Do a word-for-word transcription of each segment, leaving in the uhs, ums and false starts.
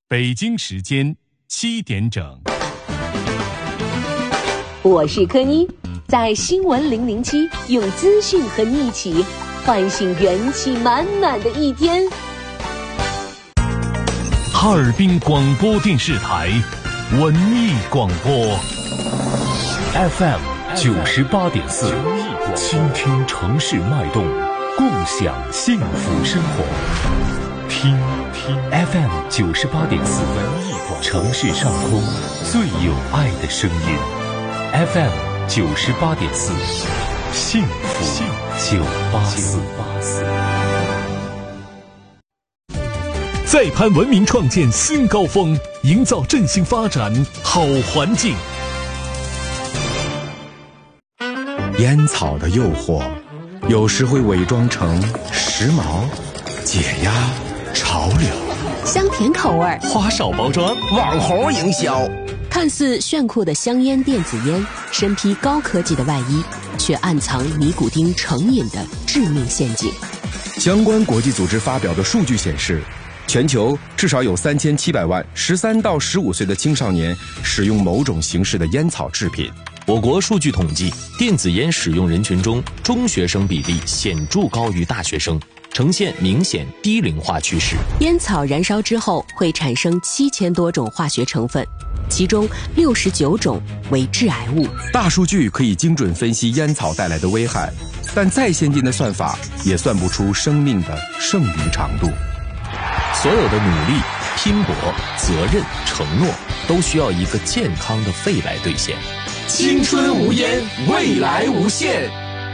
北京时间七点整。 我是柯妮，在新闻零零七，用资讯和你一起唤醒元气满满的一天。 哈尔滨广播电视台文艺广播 F M 九十八点四，倾听城市脉动，共享幸福生活。听听 F M 九十八点四，城市上空最有爱的声音。F M 九十八点四，幸福九八四。再攀文明，创建新高峰，营造振兴发展好环境。 烟草的诱惑，有时会伪装成时髦、解压、潮流， 香甜口味， 花哨包装， 网红营销。 看似炫酷的香烟电子烟，身披高科技的外衣，却暗藏尼古丁成瘾的致命陷阱。 相关国际组织发表的数据显示，全球至少有三千七百万十三到十五岁的青少年使用某种形式的烟草制品。 我国数据统计，电子烟使用人群中，中学生比例显著高于大学生，呈现明显低龄化趋势。 烟草燃烧之后会产生七千多种化学成分，其中六十九种为致癌物。 大数据可以精准分析烟草带来的危害，但再先进的算法也算不出生命的剩余长度。 所有的努力、拼搏、责任、承诺，都需要一个健康的肺来兑现。 青春无烟，未来无限。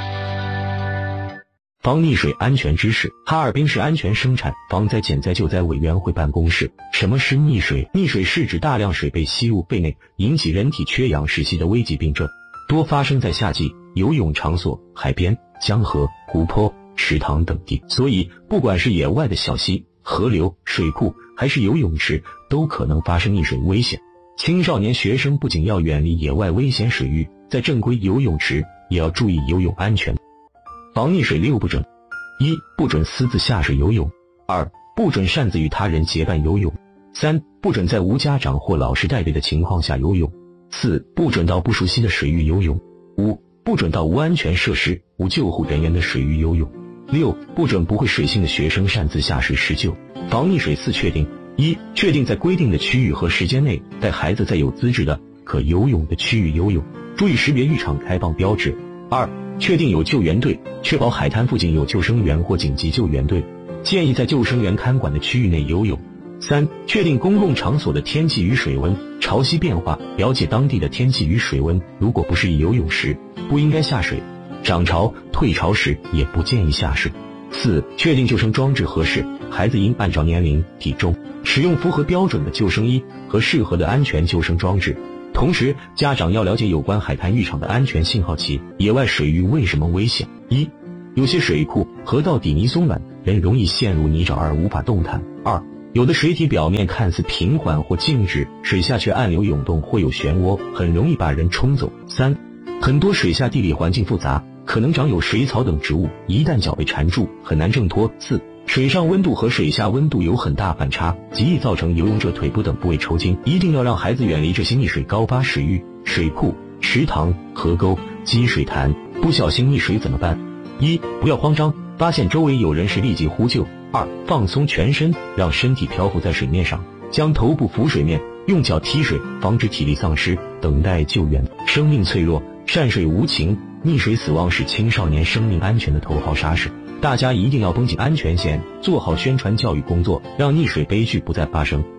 防溺水安全知识。哈尔滨市安全生产防灾减灾救灾委员会办公室。什么是溺水？溺水是指大量水被吸入肺内，引起人体缺氧窒息的危急病症，多发生在夏季游泳场所、海边、江河、湖泊、池塘等地。所以不管是野外的小溪、河流、水库，还是游泳池，都可能发生溺水危险。青少年学生不仅要远离野外危险水域，在正规游泳池也要注意游泳安全。防溺水六不准：一、不准私自下水游泳；二、不准擅自与他人结伴游泳；三、不准在无家长或老师带队的情况下游泳；四、不准到不熟悉的水域游泳；五、不准到无安全设施、无救护人员的水域游泳；六、不准不会水性的学生擅自下水施救。防溺水四确定：一、确定在规定的区域和时间内带孩子在有资质的可游泳的区域游泳，注意识别浴场开放标志。二、确定有救援队，确保海滩附近有救生员或紧急救援队，建议在救生员看管的区域内游泳。三、确定公共场所的天气与水温，潮汐变化，了解当地的天气与水温，如果不适宜游泳时，不应该下水；涨潮、退潮时也不建议下水。四、确定救生装置合适，孩子应按照年龄、体重，使用符合标准的救生衣和适合的安全救生装置。同时，家长要了解有关海滩浴场的安全信号器。野外水域为什么危险？一、有些水库、河道底泥松软，人容易陷入泥沼而无法动弹。二、有的水体表面看似平缓或静止，水下却暗流涌动或有漩涡，很容易把人冲走。三、很多水下地理环境复杂，可能长有水草等植物，一旦脚被缠住，很难挣脱。四、水上温度和水下温度有很大反差，极易造成游泳者腿部等部位抽筋。一定要让孩子远离这些溺水高发水域、水库、池塘、河沟、积水潭。不小心溺水怎么办？一、不要慌张，发现周围有人时立即呼救。二、放松全身，让身体漂浮在水面上，将头部浮水面，用脚踢水，防止体力丧失，等待救援。生命脆弱，善水无情，溺水死亡是青少年生命安全的头号杀手。大家一定要绷紧安全线，做好宣传教育工作，让溺水悲剧不再发生。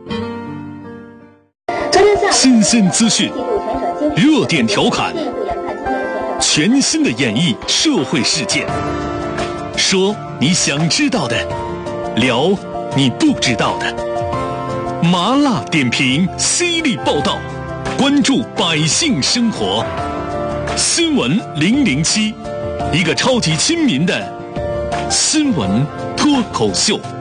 新鲜资讯，热点调侃，全新的演绎社会事件，说你想知道的，聊你不知道的。麻辣点评，犀利报道，关注百姓生活。新闻零零七，一个超级亲民的新闻脱口秀。